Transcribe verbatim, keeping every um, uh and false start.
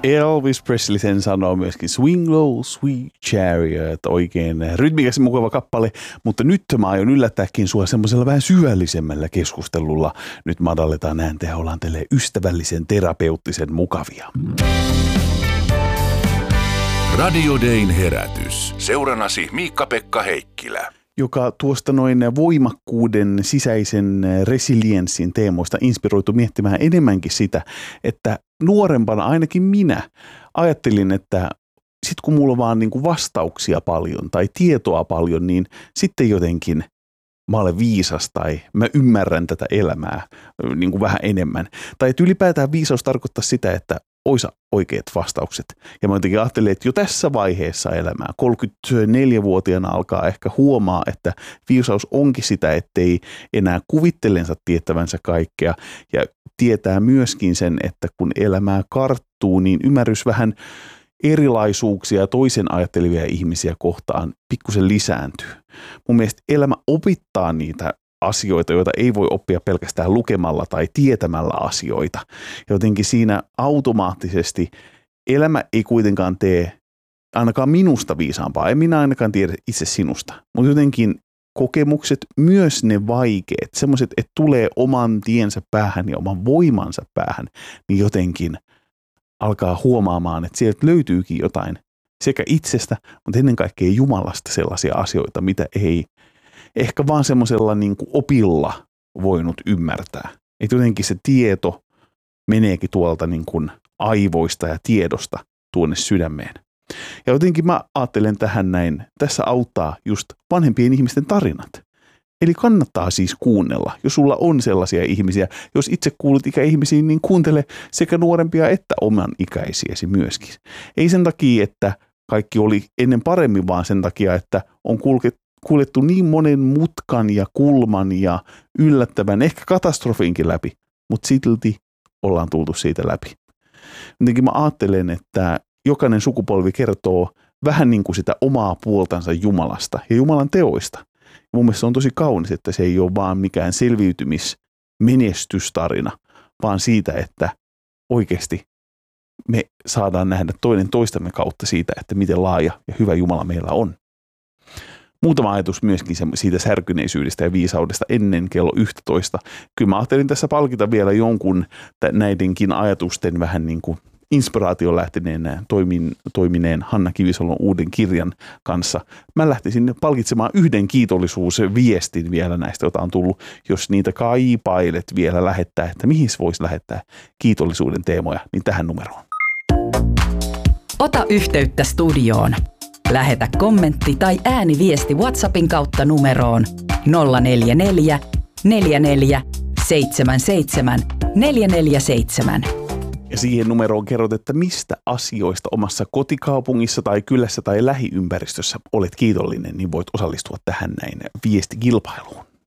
Elvis Presley sen sanoo myöskin Swing Low, Sweet Chariot, oikein rytmikäs mukava kappale, mutta nyt mä aion yllättääkin sua semmoisella vähän syvällisemmällä keskustelulla. Nyt madalletaan ääntä ja ollaan teille ystävällisen, terapeuttisen mukavia. Radio Dayn herätys. Seurannasi Miikka-Pekka Heikkilä. Joka tuosta noin voimakkuuden, sisäisen resilienssin teemoista inspiroitu miettimään enemmänkin sitä, että nuorempana ainakin minä ajattelin, että sit kun mulla on vaan niin kuin vastauksia paljon tai tietoa paljon, niin sitten jotenkin mä olen viisas tai mä ymmärrän tätä elämää niin kuin vähän enemmän. Tai että ylipäätään viisaus tarkoittaa sitä, että oisa oikeat vastaukset. Ja mä jotenkin ajattelin, että jo tässä vaiheessa elämää, kolmekymmentäneljävuotiaana alkaa ehkä huomaa, että viisaus onkin sitä, ettei enää kuvittelensa tietävänsä kaikkea. Ja tietää myöskin sen, että kun elämää karttuu, niin ymmärrys vähän erilaisuuksia toisen ajattelevia ihmisiä kohtaan pikkusen lisääntyy. Mun mielestä elämä opittaa niitä asioita, joita ei voi oppia pelkästään lukemalla tai tietämällä asioita. Jotenkin siinä automaattisesti elämä ei kuitenkaan tee ainakaan minusta viisaampaa. En minä ainakaan tiedä itse sinusta. Mutta jotenkin kokemukset, myös ne vaikeat, semmoiset, että tulee oman tiensä päähän ja oman voimansa päähän, niin jotenkin alkaa huomaamaan, että sieltä löytyykin jotain sekä itsestä, mutta ennen kaikkea Jumalasta sellaisia asioita, mitä ei ehkä vaan semmoisella niin kuin opilla voinut ymmärtää. Että jotenkin se tieto meneekin tuolta niin kuin aivoista ja tiedosta tuonne sydämeen. Ja jotenkin mä ajattelen tähän näin, tässä auttaa just vanhempien ihmisten tarinat. Eli kannattaa siis kuunnella, jos sulla on sellaisia ihmisiä. Jos itse kuulut ikäihmisiin, niin kuuntele sekä nuorempia että oman ikäisiäsi myöskin. Ei sen takia, että kaikki oli ennen paremmin, vaan sen takia, että on kulket kuljettu niin monen mutkan ja kulman ja yllättävän, ehkä katastrofiinkin läpi, mutta silti ollaan tultu siitä läpi. Jotenkin mä ajattelen, että jokainen sukupolvi kertoo vähän niin kuin sitä omaa puoltansa Jumalasta ja Jumalan teoista. Ja mun mielestä se on tosi kaunis, että se ei ole vaan mikään selviytymismenestystarina, vaan siitä, että oikeasti me saadaan nähdä toinen toistamme kautta siitä, että miten laaja ja hyvä Jumala meillä on. Muutama ajatus myöskin siitä särkyneisyydestä ja viisaudesta ennen kello yksitoista. Kyllä mä ajattelin tässä palkita vielä jonkun näidenkin ajatusten vähän niin kuin inspiraation lähteneen toimin, toimineen Hanna Kivisalon uuden kirjan kanssa. Mä lähtisin palkitsemaan yhden kiitollisuusviestin vielä näistä, jota on tullut, jos niitä kaipailet vielä lähettää, että mihin voisi lähettää kiitollisuuden teemoja, niin tähän numeroon. Ota yhteyttä studioon. Lähetä kommentti tai ääniviesti WhatsAppin kautta numeroon nolla neljä neljä, neljä neljä, seitsemän seitsemän, neljä neljä seitsemän. Ja siihen numeroon kerrot, että mistä asioista omassa kotikaupungissa tai kylässä tai lähiympäristössä olet kiitollinen, niin voit osallistua tähän näin viestikilpailuun.